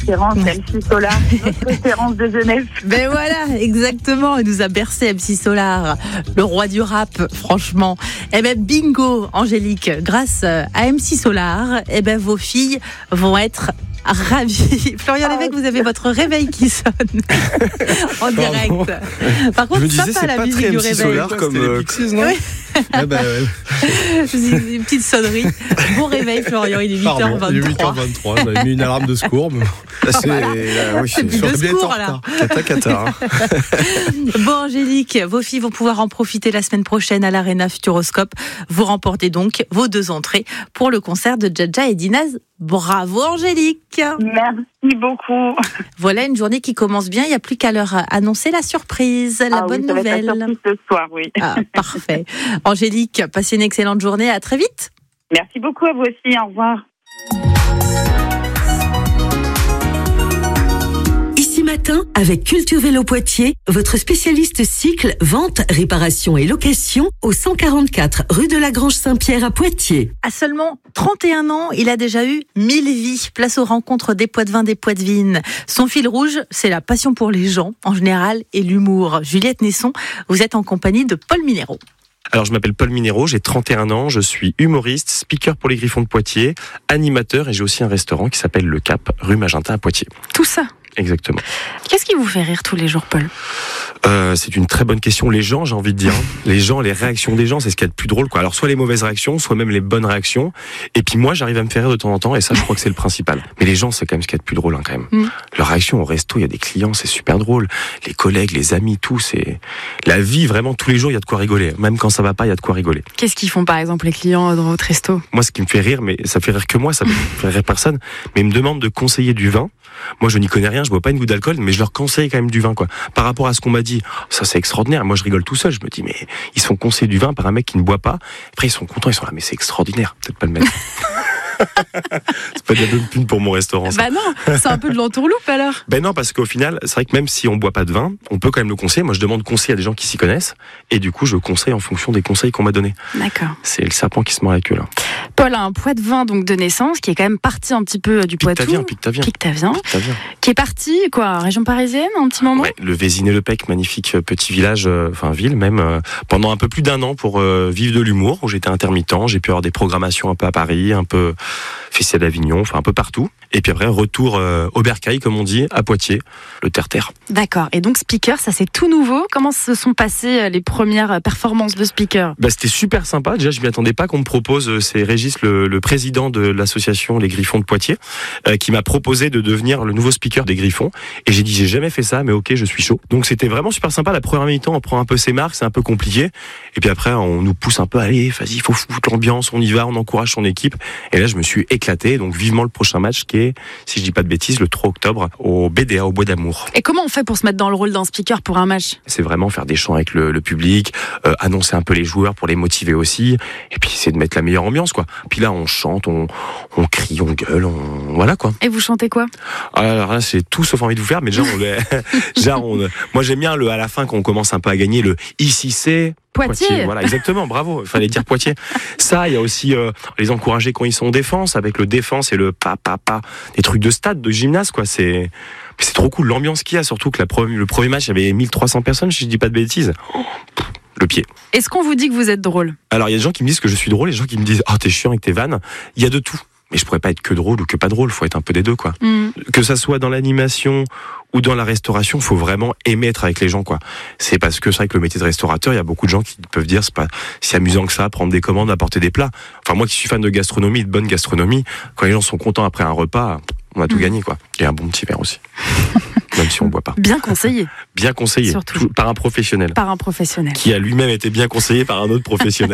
référence, MC Solar, notre référence de jeunesse. Ben voilà, exactement. Il nous a bercé MC Solar, le roi du rap, franchement. Eh ben bingo, Angélique. Grâce à MC Solar, eh ben vos filles vont être ravi. Florian Lévesque, vous avez votre réveil qui sonne en direct. Par contre, sympa la musique du réveil. Solar comme les Pixies, non? Oui. Ah bah ouais. Une petite sonnerie. Bon réveil, Florian, il est 8h23. Il est 8h23, j'avais mis une alarme de secours. Mais... C'est plus de secours, là. Cata. Bon, Angélique, vos filles vont pouvoir en profiter la semaine prochaine à l'Arena Futuroscope. Vous remportez donc vos 2 entrées pour le concert de Jaja et Dinaz. Bravo, Angélique. Merci beaucoup. Voilà une journée qui commence bien. Il n'y a plus qu'à leur annoncer la surprise, la bonne nouvelle. Ça va être la surprise ce soir, oui. Ah, parfait. Angélique, passez une excellente journée. À très vite. Merci beaucoup à vous aussi. Au revoir. Matin avec Culture Vélo Poitiers, votre spécialiste cycle, vente, réparation et location au 144 rue de la Grange Saint-Pierre à Poitiers. À seulement 31 ans, il a déjà eu 1000 vies. Place aux rencontres des Poitevins, des Poitevines. Son fil rouge, c'est la passion pour les gens en général et l'humour. Juliette Nesson, vous êtes en compagnie de Paul Minéraud. Alors, je m'appelle Paul Minéraud, j'ai 31 ans, je suis humoriste, speaker pour les Griffons de Poitiers, animateur et j'ai aussi un restaurant qui s'appelle Le Cap, rue Magenta à Poitiers. Tout ça? Exactement. Qu'est-ce qui vous fait rire tous les jours, Paul ? C'est une très bonne question. Les gens, j'ai envie de dire. Les gens, les réactions des gens, c'est ce qu'il y a de plus drôle, quoi. Alors, soit les mauvaises réactions, soit même les bonnes réactions. Et puis moi, j'arrive à me faire rire de temps en temps, et ça, je crois que c'est le principal. Mais les gens, c'est quand même ce qu'il y a de plus drôle, quand même. Leur réaction au resto, il y a des clients, c'est super drôle. Les collègues, les amis, tout, c'est... La vie, vraiment, tous les jours, il y a de quoi rigoler. Même quand ça va pas, il y a de quoi rigoler. Qu'est-ce qu'ils font, par exemple, les clients dans votre resto ? Moi, ce qui me fait rire, mais ça fait rire que moi, ça fait rire personne, mais ils me demandent de conseiller du vin. Moi, je n'y connais rien, je bois pas une goutte d'alcool, mais je leur conseille quand même du vin, quoi. Par rapport à ce qu'on m'a dit, ça c'est extraordinaire. Moi, je rigole tout seul. Je me dis, mais ils sont conseillés du vin par un mec qui ne boit pas. Après, ils sont contents, ils sont là, mais c'est extraordinaire. Peut-être pas le mettre. C'est pas de la bonne pune pour mon restaurant, ça. Bah non, c'est un peu de l'entourloupe alors. Ben non, parce qu'au final, c'est vrai que même si on boit pas de vin, on peut quand même le conseiller. Moi, je demande conseil à des gens qui s'y connaissent, et du coup, je conseille en fonction des conseils qu'on m'a donnés. D'accord. C'est le serpent qui se mord la queue, là. Paul a un Poitevin donc de naissance qui est quand même parti un petit peu du Poitou. Pictavien. Qui est parti, quoi, région parisienne, un petit moment. Ouais, le Vésinet-le-Pec, magnifique petit village, ville même, pendant un peu plus d'1 an pour vivre de l'humour, où j'étais intermittent. J'ai pu avoir des programmations un peu à Paris, un peu Festival d'Avignon, enfin un peu partout. Et puis après, retour au bercail, comme on dit, à Poitiers, le terre-terre. D'accord. Et donc speaker, ça c'est tout nouveau. Comment se sont passées les premières performances de speaker ? Bah, c'était super sympa. Déjà, je m'y attendais pas qu'on me propose. C'est Régis, le président de l'association Les Griffons de Poitiers, qui m'a proposé de devenir le nouveau speaker des Griffons. Et j'ai dit, j'ai jamais fait ça, mais ok, je suis chaud. Donc c'était vraiment super sympa. La première mi-temps, on prend un peu ses marques, c'est un peu compliqué. Et puis après, on nous pousse un peu, allez, vas-y, il faut foutre l'ambiance, on y va, on encourage son équipe. Et là, je me suis éclaté. Donc vivement le prochain match qui est, si je dis pas de bêtises, le 3 octobre au BDA, au Bois d'Amour. Et comment on fait pour se mettre dans le rôle d'un speaker pour un match ? C'est vraiment faire des chants avec le public, annoncer un peu les joueurs pour les motiver aussi, et puis essayer de mettre la meilleure ambiance, quoi. Puis là, on chante, on crie, on gueule, voilà, quoi. Et vous chantez quoi ? Alors là, c'est tout sauf envie de vous faire, mais moi j'aime bien à la fin quand on commence un peu à gagner le ici c'est Poitiers. Voilà, exactement, bravo, il fallait dire Poitiers. Ça, il y a aussi les encourager quand ils sont en défense, avec le défense et le pa, des trucs de stade, de gymnase, quoi. C'est trop cool, l'ambiance qu'il y a, surtout que le premier match, il y avait 1300 personnes, si je dis pas de bêtises. Le pied. Est-ce qu'on vous dit que vous êtes drôle ? Alors, il y a des gens qui me disent que je suis drôle, et des gens qui me disent, t'es chiant avec tes vannes. Il y a de tout. Mais je pourrais pas être que drôle ou que pas drôle, faut être un peu des deux, quoi. Que ça soit dans l'animation ou dans la restauration, faut vraiment aimer être avec les gens, quoi. C'est parce que c'est vrai que le métier de restaurateur, il y a beaucoup de gens qui peuvent dire c'est pas si amusant que ça, prendre des commandes, apporter des plats. Enfin, moi qui suis fan de gastronomie, de bonne gastronomie, quand les gens sont contents après un repas, on a tout gagné, quoi. Et un bon petit verre aussi. Même si on boit pas. Bien conseillé. Bien conseillé. Surtout. Par un professionnel. Par un professionnel. Qui a lui-même été bien conseillé par un autre professionnel.